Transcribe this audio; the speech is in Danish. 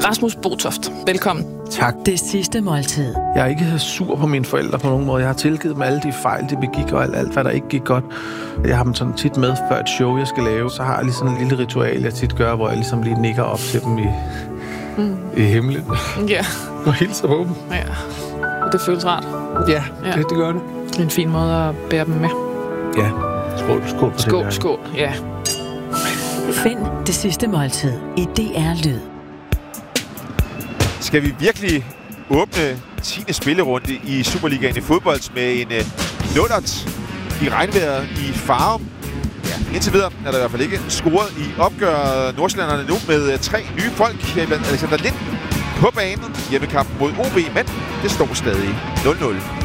Rasmus Botoft, velkommen. Tak. Det sidste måltid. Jeg er ikke sur på mine forældre på nogen måde. Jeg har tilgivet dem alle de fejl, de begik, og alt hvad der ikke gik godt. Jeg har dem sådan tit med før et show, jeg skal lave. Så har jeg lige sådan en lille ritual, jeg tit gør, hvor jeg ligesom lige nikker op til dem i himlen. Ja. Og hilser på dem. Ja. Og det føles rart. Ja, det gør det. Det er en fin måde at bære dem med. Ja. Skål på det. Skål, ja. Find det sidste måltid i DR Lyd. Skal vi virkelig åbne 10. spillerunde i Superligaen i fodbold med en nullert i regnvejret i Farum? Ja, indtil videre er der i hvert fald ikke scoret i opgør nordsjællanderne nu med 3 nye folk. Heriblandt Alexander Lind på banen. Hjemmekamp mod OB, men det står stadig 0-0.